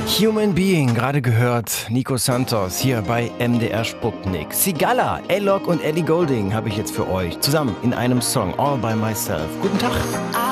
Human Being, gerade gehört, Nico Santos hier bei MDR Sputnik. Sigala, Alok und Ellie Goulding habe ich jetzt für euch, zusammen in einem Song, All by Myself. Guten Tag.